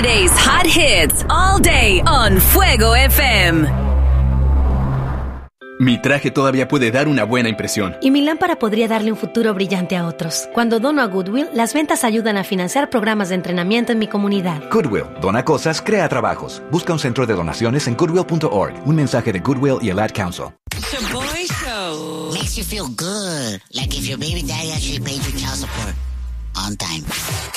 Friday's hot hits all day on Fuego FM. Mi traje todavía puede dar una buena impresión. Y mi lámpara podría darle un futuro brillante a otros. Cuando dono a Goodwill, las ventas ayudan a financiar programas de entrenamiento en mi comunidad. Goodwill. Dona cosas, crea trabajos. Busca un centro de donaciones en goodwill.org. Un mensaje de Goodwill y el Ad Council. Shaboy Show. Makes you feel good. Like if your baby daddy actually paid your child support on time.